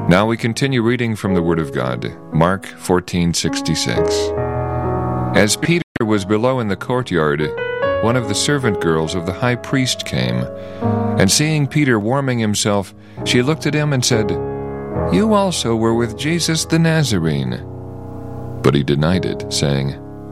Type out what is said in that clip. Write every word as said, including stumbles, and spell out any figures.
Now we continue reading from the Word of God, Mark fourteen sixty-six. As Peter was below in the courtyard, one of the servant girls of the high priest came, and seeing Peter warming himself, she looked at him and said, "You also were with Jesus the Nazarene." But he denied it, saying,